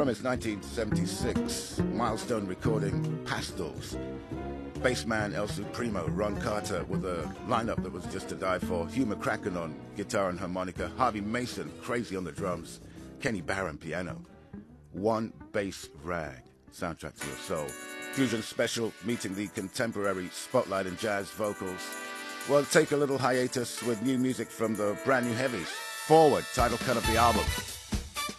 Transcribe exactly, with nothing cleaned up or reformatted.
from his nineteen seventy-six milestone recording, Pastels. Bassman El Supremo, Ron Carter, with a lineup that was just to die for. Hugh McCracken on guitar and harmonica. Harvey Mason, crazy on the drums. Kenny Barron, piano. One Bass Rag, soundtrack to your soul. Fusion special, meeting the contemporary spotlight in jazz vocals. We'll take a little hiatus with new music from the brand new heavies. Forward, title cut of the album.